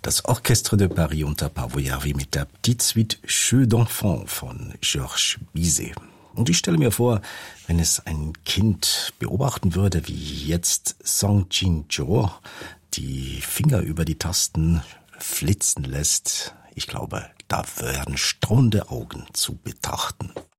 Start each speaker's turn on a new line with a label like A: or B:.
A: Das Orchestre de Paris unter Pavoyari mit der Petite Suite Jeux d'Enfant von Georges Bizet. Und ich stelle mir vor, wenn es ein Kind beobachten würde, wie jetzt Song Jin-jo die Finger über die Tasten flitzen lässt, ich glaube, da wären staunende Augen zu betrachten.